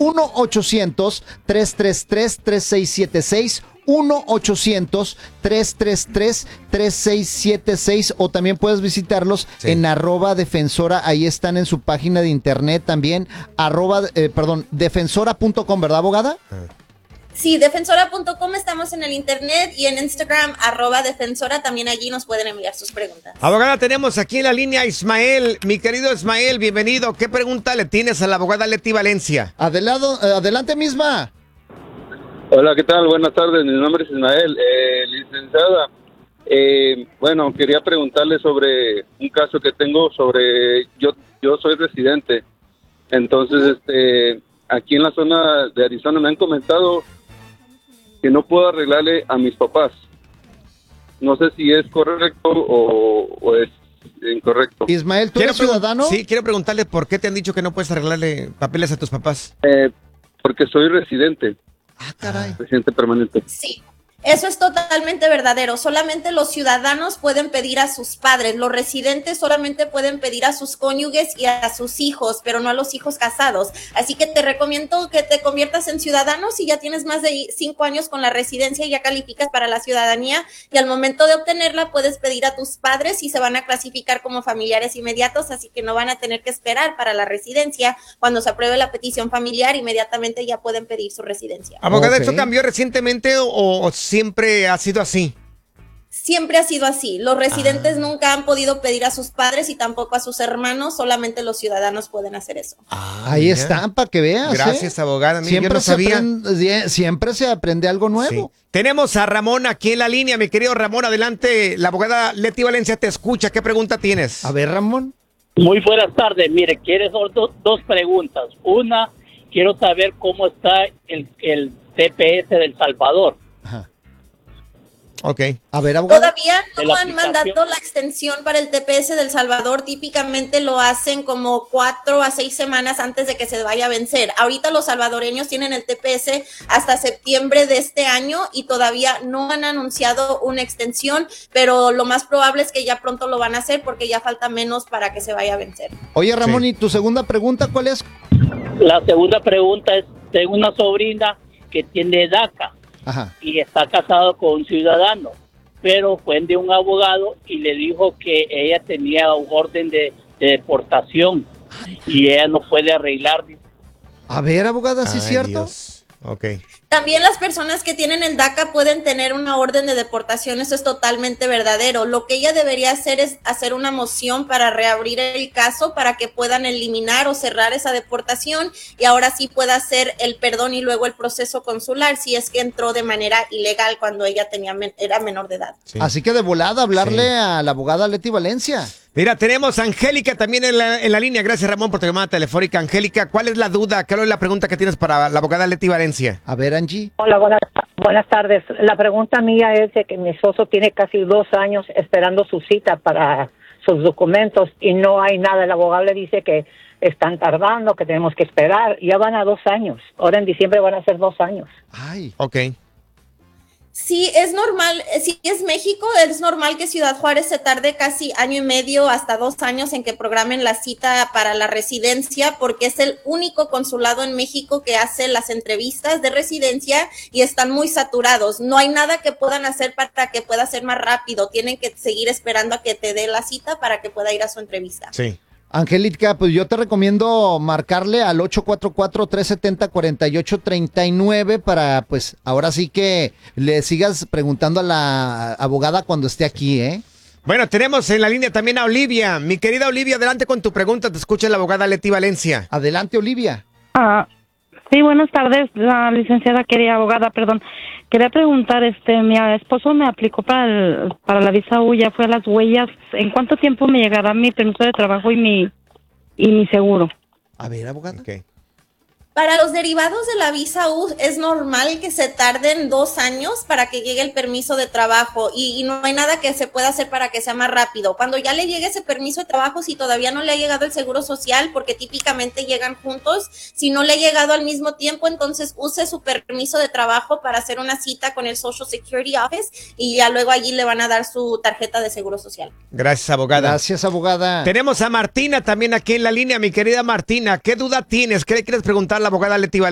1-800-333-3676. 1-800-333-3676 o también puedes visitarlos en @defensora, ahí están en su página de internet también, defensora.com, ¿verdad, abogada? Sí, defensora.com, estamos en el internet y en Instagram, @defensora, también allí nos pueden enviar sus preguntas. Abogada, tenemos aquí en la línea a Ismael. Mi querido Ismael, bienvenido. ¿Qué pregunta le tienes a la abogada Leti Valencia? Adelante misma. Hola, ¿qué tal? Buenas tardes, mi nombre es Ismael. Licenciada, bueno, quería preguntarle sobre un caso que tengo yo soy residente, entonces aquí en la zona de Arizona me han comentado que no puedo arreglarle a mis papás. No sé si es correcto o es incorrecto. Ismael, ¿tú eres ciudadano? Sí, quiero preguntarle por qué te han dicho que no puedes arreglarle papeles a tus papás. Porque soy residente. Caray. Residente permanente. Sí, eso es totalmente verdadero. Solamente los ciudadanos pueden pedir a sus padres. Los residentes solamente pueden pedir a sus cónyuges y a sus hijos, pero no a los hijos casados. Así que te recomiendo que te conviertas en ciudadano si ya tienes más de 5 años con la residencia y ya calificas para la ciudadanía. Y al momento de obtenerla puedes pedir a tus padres y se van a clasificar como familiares inmediatos, así que no van a tener que esperar para la residencia. Cuando se apruebe la petición familiar, inmediatamente ya pueden pedir su residencia. Abogada, ¿esto cambió recientemente o siempre ha sido así? Siempre ha sido así. Los residentes nunca han podido pedir a sus padres y tampoco a sus hermanos, solamente los ciudadanos pueden hacer eso. Ahí están, para que veas. Gracias, abogada. Siempre, yo no sabía. Siempre se aprende algo nuevo. Sí. Tenemos a Ramón aquí en la línea, mi querido Ramón, adelante. La abogada Leti Valencia te escucha. ¿Qué pregunta tienes? A ver, Ramón. Muy buenas tardes. Mire, quiero dos preguntas. Una, quiero saber cómo está el TPS del Salvador. Ajá. Ok. A ver, abogada. Todavía no han mandado la extensión para el TPS del Salvador. Típicamente lo hacen como 4 a 6 semanas antes de que se vaya a vencer. Ahorita los salvadoreños tienen el TPS hasta septiembre de este año y todavía no han anunciado una extensión, pero lo más probable es que ya pronto lo van a hacer porque ya falta menos para que se vaya a vencer. Oye, Ramón, ¿y tu segunda pregunta cuál es? La segunda pregunta es, tengo una sobrina que tiene DACA. Ajá. Y está casado con un ciudadano, pero fue de un abogado y le dijo que ella tenía un orden de deportación y ella no puede arreglar. A ver, abogada, ¿sí es cierto? Dios. Ok. También las personas que tienen el DACA pueden tener una orden de deportación, eso es totalmente verdadero. Lo que ella debería hacer es hacer una moción para reabrir el caso para que puedan eliminar o cerrar esa deportación y ahora sí pueda hacer el perdón y luego el proceso consular si es que entró de manera ilegal cuando ella era menor de edad. Sí. Así que de volada hablarle a la abogada Leti Valencia. Mira, tenemos a Angélica también en la línea. Gracias, Ramón, por tu llamada telefónica. Angélica, ¿cuál es la duda? ¿Cuál es la pregunta que tienes para la abogada Leti Valencia? A ver, Angie. Hola, buenas tardes. La pregunta mía es de que mi esposo tiene casi 2 años esperando su cita para sus documentos y no hay nada. El abogado le dice que están tardando, que tenemos que esperar. Ya van a 2 años. Ahora en diciembre van a ser 2 años. Ay. Ok. Sí, es normal, si es México, es normal que Ciudad Juárez se tarde casi año y medio hasta 2 años en que programen la cita para la residencia, porque es el único consulado en México que hace las entrevistas de residencia y están muy saturados. No hay nada que puedan hacer para que pueda ser más rápido. Tienen que seguir esperando a que te dé la cita para que pueda ir a su entrevista. Sí. Angélica, pues yo te recomiendo marcarle al 844-370-4839 para, pues, ahora sí que le sigas preguntando a la abogada cuando esté aquí, ¿eh? Bueno, tenemos en la línea también a Olivia. Mi querida Olivia, adelante con tu pregunta. Te escucha la abogada Leti Valencia. Adelante, Olivia. Sí, buenas tardes, la licenciada abogada, perdón. Quería preguntar, mi esposo me aplicó para la visa U, ya fue a las huellas. ¿En cuánto tiempo me llegará mi permiso de trabajo y mi seguro? A ver, abogada. Okay. Para los derivados de la visa U es normal que se tarden 2 años para que llegue el permiso de trabajo y no hay nada que se pueda hacer para que sea más rápido. Cuando ya le llegue ese permiso de trabajo, si todavía no le ha llegado el seguro social, porque típicamente llegan juntos, si no le ha llegado al mismo tiempo, entonces use su permiso de trabajo para hacer una cita con el Social Security Office y ya luego allí le van a dar su tarjeta de seguro social. Gracias, abogada. Gracias, abogada. Tenemos a Martina también aquí en la línea. Mi querida Martina, ¿qué duda tienes? ¿Qué le quieres preguntar a la abogada Leti Valencia?